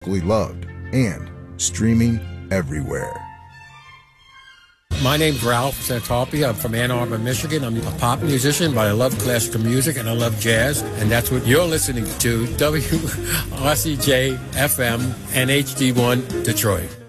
loved, and streaming everywhere. My name's Ralph Santalpi. I'm from Ann Arbor, Michigan. I'm a pop musician, but I love classical music and I love jazz. And that's what you're listening to, WRCJ FM and HD1 Detroit.